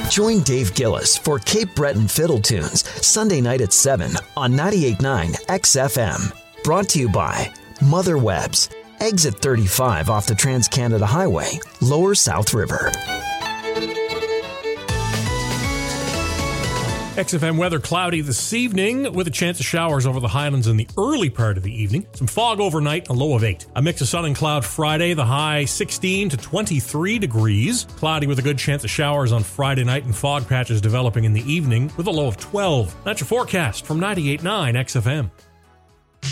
Join Dave Gillis for Cape Breton Fiddle Tunes Sunday night at 7 on 98.9 XFM. Brought to you by Mother Webs, exit 35 off the Trans-Canada Highway, Lower South River. XFM weather cloudy this evening with a chance of showers over the highlands in the early part of the evening. Some fog overnight, a low of 8. A mix of sun and cloud Friday, the high 16 to 23 degrees. Cloudy with a good chance of showers on Friday night and fog patches developing in the evening with a low of 12. That's your forecast from 98.9 XFM.